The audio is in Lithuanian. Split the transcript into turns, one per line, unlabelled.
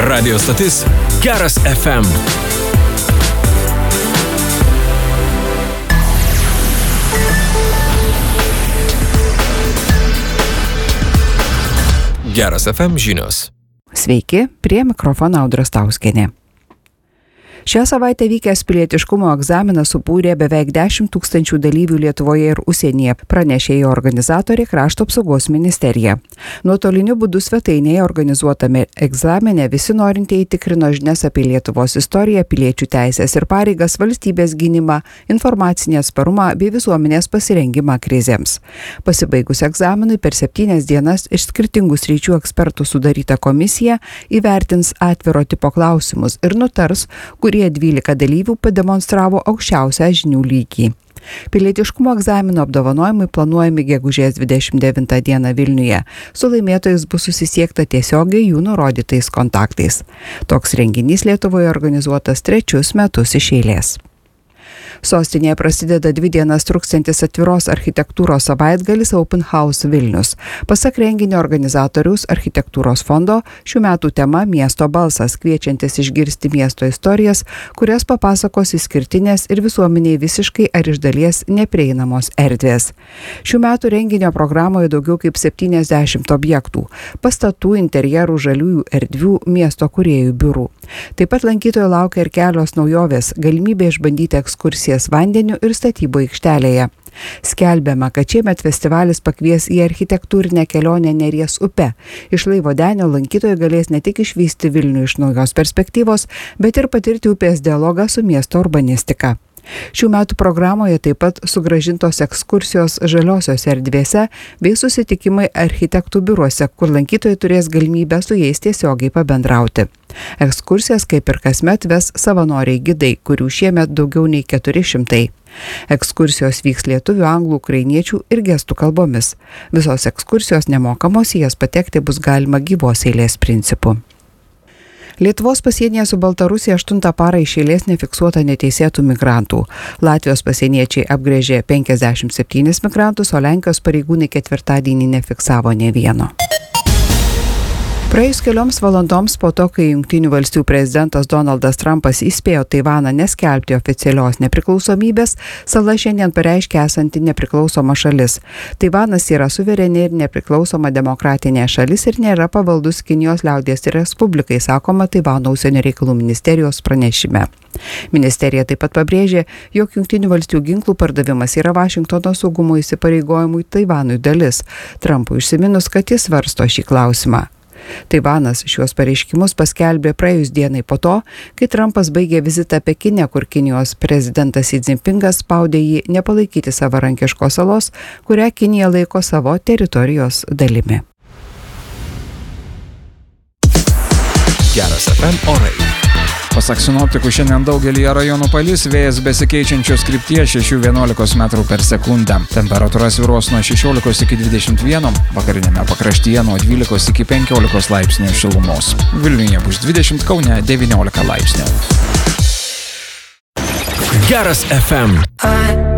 Radio stotis Geras FM. Geras FM žinios.
Sveiki, prie mikrofono Audra Stauskienė. Šią savaitę vykęs pilietiškumo egzaminas subūrė beveik 10 000 dalyvių Lietuvoje ir užsienyje, pranešė jo organizatorė Krašto apsaugos ministerija. Nuotoliniu būdu svetainėje organizuotame egzamine visi norintieji tikrino žinias apie Lietuvos istoriją, piliečių teisės ir pareigas, valstybės gynimą, informacinį atsparumą bei visuomenės pasirengimą krizėms. Pasibaigus egzaminui per 7 dienas iš skirtingų sričių ekspertų sudaryta komisija įvertins atviro tipo klausimus ir nutars, kurie 12 dalyvių pademonstravo aukščiausią žinių lygį. Pilietiškumo egzamino apdovanojimai planuojami gegužės 29 dieną Vilniuje. Su laimėtojais bus susisiekta tiesiogiai jų nurodytais kontaktais. Toks renginys Lietuvoje organizuotas 3 metus iš eilės. Sostinėje prasideda 2 dienas truksiantis atviros architektūros savaitgalis Open House Vilnius. Pasak renginio organizatoriaus Architektūros fondo, šių metų tema Miesto balsas, kviečiantis išgirsti miesto istorijas, kurias papasakos išskirtinės ir visuomeniai visiškai ar iš dalies neprieinamos erdvės. Šių metų renginio programoje daugiau kaip 70 objektų, pastatų, interjerų, žaliųjų erdvių, miesto kūrėjų biurų. Taip pat lankytojų laukia ir kelios naujovės, galimybė išbandyti ekskursijas vandeniu ir statybų aikštelėje. Skelbiama, kad šiemet festivalis pakvies į architektūrinę kelionę Neries upe. Iš laivo denio lankytojai galės ne tik išvysti Vilnių iš naujos perspektyvos, bet ir patirti upės dialogą su miesto urbanistika. Šių metų programoje taip pat sugrąžintos ekskursijos žaliosios erdvėse bei susitikimai architektų biuruose, kur lankytojai turės galimybę su jais tiesiogiai pabendrauti. Ekskursijas kaip ir kasmet ves savanoriai gidai, kurių šiemet daugiau nei 400. Ekskursijos vyks lietuvių, anglų, ukrainiečių ir gestų kalbomis. Visos ekskursijos nemokamos, į jas patekti bus galima gyvos eilės principu. Lietuvos pasienyje su Baltarusija 8 parą iš eilės nefiksuota neteisėtų migrantų. Latvijos pasieniečiai apgręžė 57 migrantus, o Lenkijos pareigūnai ketvirtadienį nefiksavo nė vieno. Praėjus kelioms valandoms po to, kai Jungtinių valstijų prezidentas Donaldas Trumpas įspėjo Taivaną neskelbti oficialios nepriklausomybės, sala šiandien pareiškė esanti nepriklausoma šalis. Taivanas yra suvereni ir nepriklausoma demokratinė šalis ir nėra pavaldus Kinijos liaudies respublikai, sakoma Taivano užsienio reikalų ministerijos pranešime. Ministerija taip pat pabrėžė, jog Jungtinių valstijų ginklų pardavimas yra Vašingtono saugumo įsipareigojimų Taivanui dalis. Trumpui užsiminus, kad jis svarsto šį klausimą. Taivanas šiuos pareiškimus paskelbė praėjus dienai po to, kai Trumpas baigė vizitą Pekine, kur Kinijos prezidentas Xi Jinpingas spaudė jį nepalaikyti savarankiškos salos, kurią Kinija laiko savo teritorijos dalimi.
Geras FM orai.
Pasak sinoptikų, šiandien daugelį rajonų palis, vėjas besikeičiančios krypties 6–11 metrų per sekundę. Temperatūra svyruos nuo 16 iki 21, vakarinėme pakraštyje nuo 12 iki 15 laipsnių šilumos. Vilniuje bus 20, Kaune 19 laipsnių.
Geras FM.